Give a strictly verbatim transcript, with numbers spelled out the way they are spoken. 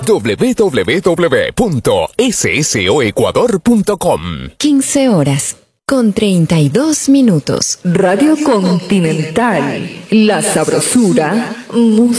w w w punto s s o ecuador punto com. quince horas con treinta y dos minutos. Radio Continental, la sabrosura, música.